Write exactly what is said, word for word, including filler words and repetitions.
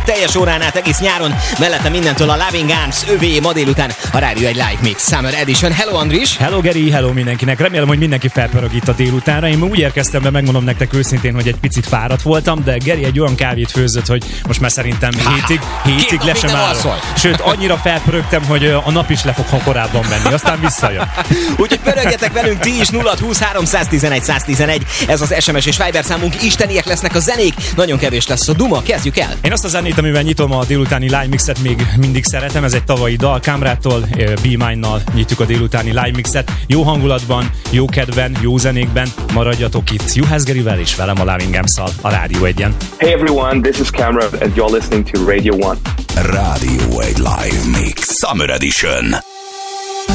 Két teljes órán át egész nyáron, mellette mindentől a Loving Arms, övé ma délután a Rádió egy Live Mix Summer Edition. Hello Andris! Hello Geri, hello mindenkinek! Remélem, hogy mindenki felpörög itt a délutánra. Én úgy érkeztem be, megmondom nektek őszintén, hogy egy picit fáradt voltam, de Geri egy olyan kávét főzött, hogy most már szerintem hétig, hétig le sem állok. Sőt, annyira felpörögtem, hogy a nap is le fog ha korábban menni, aztán visszajön. Úgyhogy pörögjetek velünk ti is, nulla húsz háromszáztizenegy száztizenegy, ez az es em es és Viber számunk, isteniek lesznek a zenék, nagyon kevés lesz a duma, kezdjük el. Én azt a zenét, amivel nyitom a délutáni Live Mixet, még mindig szeretem, ez egy tavalyi dal, Kamrától, Be Mine-nal nyitjuk a délutáni Live Mixet. Jó hangulatban, jó kedven, jó zenékben, maradjatok itt Juhász Gerivel és velem a Loving Arms-szal a Rádió egyen. Hey everyone, this is Kamrat and you're listening to Radio One. Rádió egy Live Mix Summer Edition.